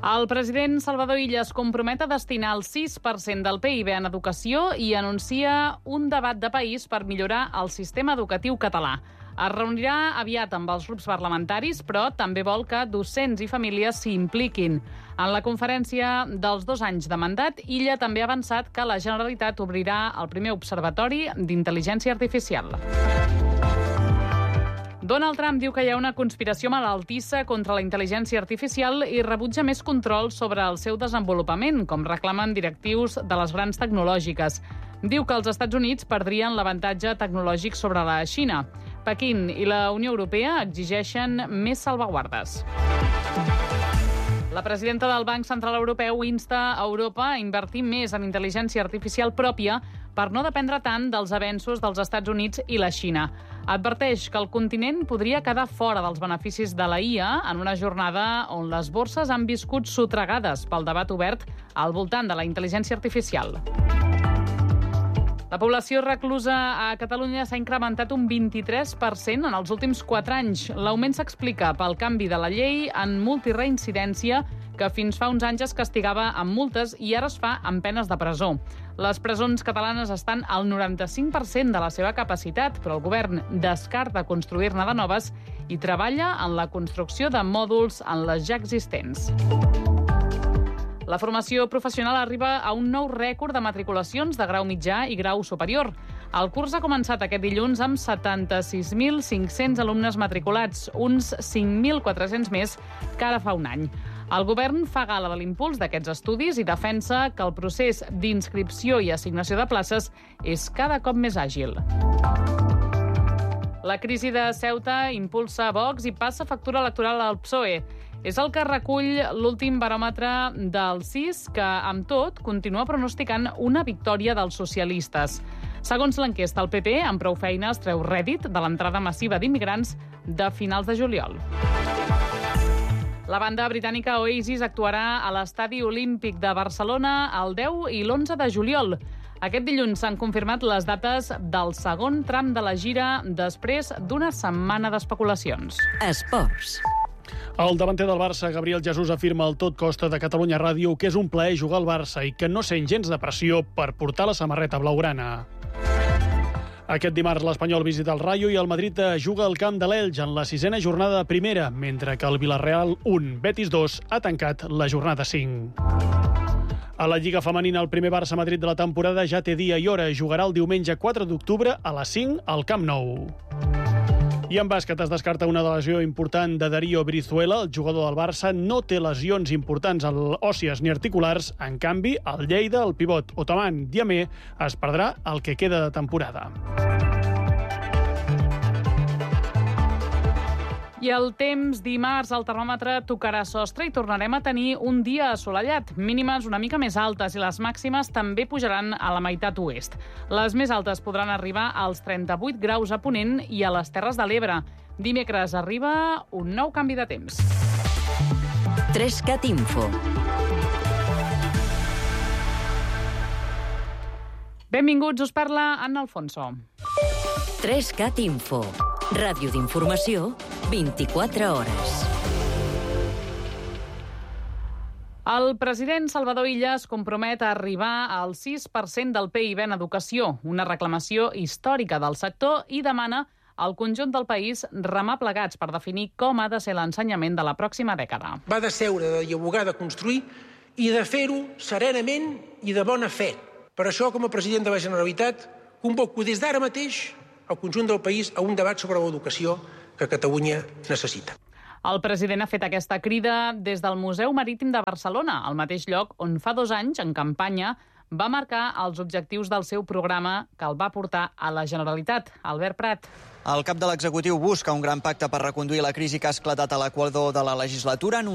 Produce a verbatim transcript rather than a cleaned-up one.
El president Salvador Illa es compromet a destinar el sis per cent del P I B en educació i anuncia un debat de país per millorar el sistema educatiu català. Es reunirà aviat amb els grups parlamentaris, però també vol que docents i famílies s'hi impliquin. En la conferència dels dos anys de mandat, Illa també ha avançat que la Generalitat obrirà el primer observatori d'intel·ligència artificial. Donald Trump diu que hi ha una conspiració malaltissa contra la intel·ligència artificial i rebutja més control sobre el seu desenvolupament, com reclamen directius de les grans tecnològiques. Diu que els Estats Units perdrien l'avantatge tecnològic sobre la Xina. Pequín i la Unió Europea exigeixen més salvaguardes. La presidenta del Banc Central Europeu insta a Europa a invertir més en intel·ligència artificial pròpia per no dependre tant dels avenços dels Estats Units i la Xina. Adverteix que el continent podria quedar fora dels beneficis de la I A en una jornada on les borses han viscut sotregades pel debat obert al voltant de la intel·ligència artificial. La població reclusa a Catalunya s'ha incrementat un vint-i-tres per cent en els últims quatre anys. L'augment s'explica pel canvi de la llei en multireincidència que fins fa uns anys es castigava amb multes i ara es fa amb penes de presó. Les presons catalanes estan al noranta-cinc per cent de la seva capacitat, però el govern descarta construir-ne de noves i treballa en la construcció de mòduls en les ja existents. La formació professional arriba a un nou rècord de matriculacions de grau mitjà i grau superior. El curs ha començat aquest dilluns amb setanta-sis mil cinc-cents alumnes matriculats, uns cinc mil quatre-cents més que ara fa un any. El govern fa gala de l'impuls d'aquests estudis i defensa que el procés d'inscripció i assignació de places és cada cop més àgil. La crisi de Ceuta impulsa Vox i passa factura electoral al P S O E. És el que recull l'últim baròmetre del C I S, que, amb tot, continua pronosticant una victòria dels socialistes. Segons l'enquesta, el P P, amb prou feines, treu rèdit de l'entrada massiva d'immigrants de finals de juliol. La banda britànica Oasis actuarà a l'Estadi Olímpic de Barcelona el deu i l'onze de juliol. Aquest dilluns s'han confirmat les dates del segon tram de la gira després d'una setmana d'especulacions. Esports. El davanter del Barça, Gabriel Jesús, afirma al Tot Costa de Catalunya Ràdio que és un plaer jugar al Barça i que no sent gens de pressió per portar la samarreta blaugrana. Aquest dimarts l'Espanyol visita el Rayo i el Madrid juga al camp de l'Elx en la sisena jornada de primera, mentre que el Villarreal un, Betis dos ha tancat la jornada cinc. A la Lliga Femenina, el primer Barça-Madrid de la temporada ja té dia i hora. Jugarà el diumenge quatre d'octubre a les cinc al Camp Nou. I en bàsquet es descarta una lesió important de Darío Brizuela. El jugador del Barça no té lesions importants òssies ni articulars. En canvi, el Lleida, el pivot Otaman Diamé, es perdrà el que queda de temporada. I el temps, dimarts, el termòmetre tocarà sostre i tornarem a tenir un dia assolellat. Mínimes una mica més altes i les màximes també pujaran a la meitat oest. Les més altes podran arribar als trenta-vuit graus a Ponent i a les Terres de l'Ebre. Dimecres arriba un nou canvi de temps. Trescat Info. Benvinguts, us parla Anna Alfonso. Trescat Info. Ràdio d'informació, vint-i-quatre hores. El president Salvador Illa es compromet a arribar al sis per cent del P I B en educació, una reclamació històrica del sector, i demana al conjunt del país remar plegats per definir com ha de ser l'ensenyament de la pròxima dècada. Va de seure, de dialogar, de construir i de fer-ho serenament i de bona fe. Per això, com a president de la Generalitat, convoco des d'ara mateix el conjunt del país a un debat sobre l'educació que Catalunya necessita. El president ha fet aquesta crida des del Museu Marítim de Barcelona, el mateix lloc on fa dos anys, en campanya, va marcar els objectius del seu programa que el va portar a la Generalitat. Albert Prat. El cap de l'executiu busca un gran pacte per reconduir la crisi que ha esclatat a l'equador de la legislatura.